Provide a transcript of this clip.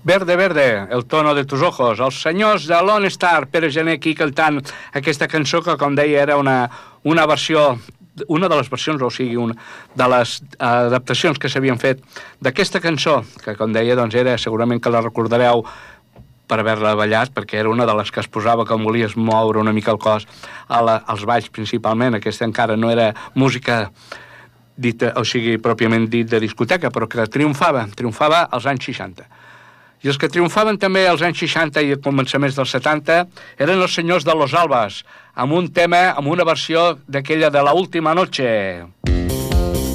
Verde, verde, el tono de tus ojos. Els senyors de Lone Star, Pere Gené aquí cantant aquesta cançó que, com deia, era una versió, una de les versions, o sigui, una de les adaptacions que s'havien fet d'aquesta cançó, que, com deia, doncs era, segurament que la recordareu per haver-la ballat, perquè era una de les que es posava quan volies moure una mica el cos als balls principalment. Aquesta encara no era música dita, o sigui, pròpiament dit de discoteca, però que triomfava als anys 60. I els que triomfaven també als anys 60 i a començaments dels 70 eren els senyors de Los Albas, amb un tema, amb una versió d'aquella de La Última Noche.